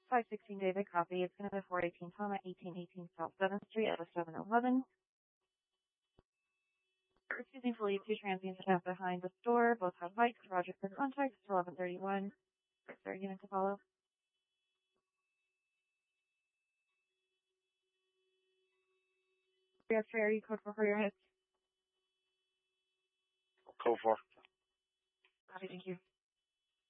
516 David, copy. It's going to be 418 Toma, 1818 South 7th Street at a 711. Refusing to leave 2 transients left behind the store. Both have bikes. Roger for contact. It's 1131. Sorry, unit to follow. We have ferry code for your hits. Code 4. Copy, thank you.